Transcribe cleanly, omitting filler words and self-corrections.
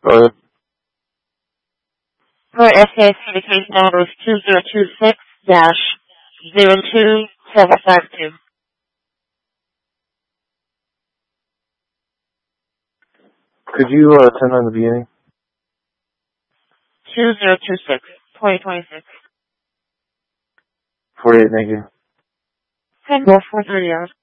Go ahead. For SAS, the case number is 2026-02752. Could you turn on the beginning? 2026. 48, thank you. 10-430 hours.